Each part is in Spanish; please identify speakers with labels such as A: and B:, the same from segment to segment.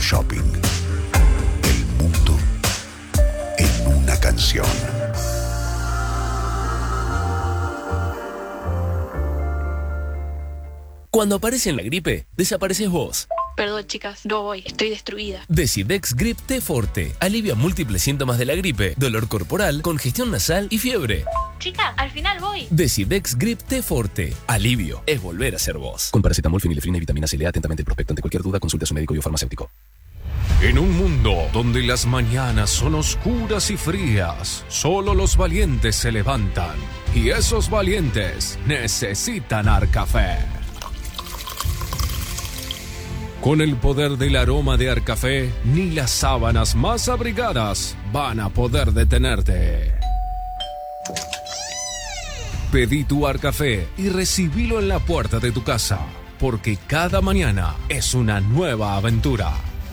A: Shopping. El mundo en una canción.
B: Cuando aparece en la gripe, desapareces vos.
C: Perdón, chicas, no voy, estoy destruida.
B: Decidex Grip T Forte alivia múltiples síntomas de la gripe, dolor corporal, congestión nasal y fiebre.
C: Chicas, al final voy.
B: Decidex Grip T Forte. Alivio es volver a ser vos. Con paracetamol, fenilefrina y vitamina C. Lea atentamente el prospecto. Ante cualquier duda, consulte a su médico y o farmacéutico.
D: En un mundo donde las mañanas son oscuras y frías, solo los valientes se levantan. Y esos valientes necesitan Arcafé. Con el poder del aroma de Arcafé, ni las sábanas más abrigadas van a poder detenerte. Pedí tu Arcafé y recibilo en la puerta de tu casa, porque cada mañana es una nueva aventura.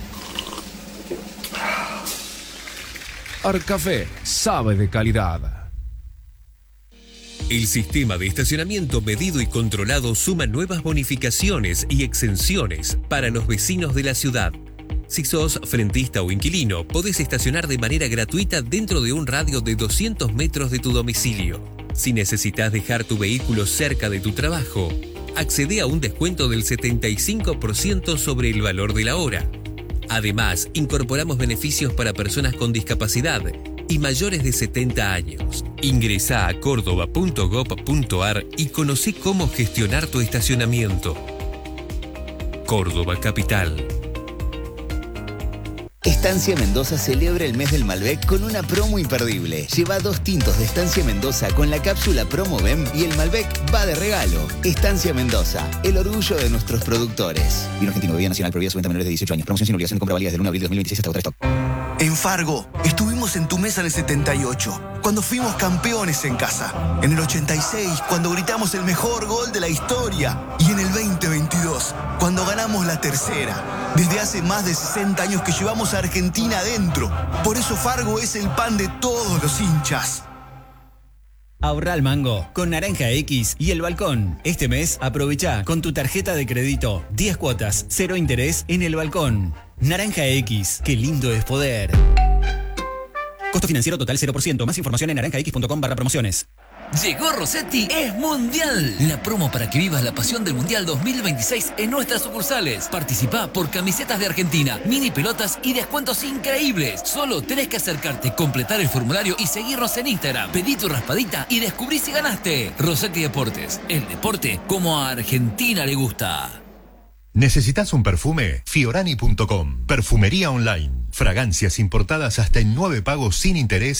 D: Arcafé sabe de calidad.
E: El sistema de estacionamiento medido y controlado suma nuevas bonificaciones y exenciones para los vecinos de la ciudad. Si sos frentista o inquilino, podés estacionar de manera gratuita dentro de un radio de 200 metros de tu domicilio. Si necesitas dejar tu vehículo cerca de tu trabajo, accede a un descuento del 75% sobre el valor de la hora. Además, incorporamos beneficios para personas con discapacidad y mayores de 70 años. Ingresá a córdoba.gov.ar y conocí cómo gestionar tu estacionamiento. Córdoba Capital.
F: Estancia Mendoza celebra el mes del Malbec con una promo imperdible. Lleva 2 tintos de Estancia Mendoza con la cápsula Promo BEM y el Malbec va de regalo. Estancia Mendoza, el orgullo de nuestros productores. Vino argentino, bebida nacional, prohibida su venta a menores de 18 años. Promoción sin obligación de compra válida desde el 1 de abril de 2026 hasta agotar stock.
G: En Fargo, estuvimos en tu mesa en el 78, cuando fuimos campeones en casa. En el 86, cuando gritamos el mejor gol de la historia. Y en el 2022, cuando ganamos la tercera. Desde hace más de 60 años que llevamos a Argentina adentro. Por eso Fargo es el pan de todos los hinchas.
H: Ahorra al mango con Naranja X y El Balcón. Este mes aprovecha con tu tarjeta de crédito 10 cuotas, 0 interés en El Balcón. Naranja X, qué lindo es poder. Costo financiero total 0%. Más información en naranjax.com/promociones.
I: Llegó Rossetti, es Mundial. La promo para que vivas la pasión del Mundial 2026 en nuestras sucursales. Participá por camisetas de Argentina, mini pelotas y descuentos increíbles. Solo tenés que acercarte, completar el formulario y seguirnos en Instagram. Pedí tu raspadita y descubrí si ganaste. Rossetti Deportes, el deporte como a Argentina le gusta.
J: ¿Necesitas un perfume? Fiorani.com. Perfumería online. Fragancias importadas hasta en 9 pagos sin interés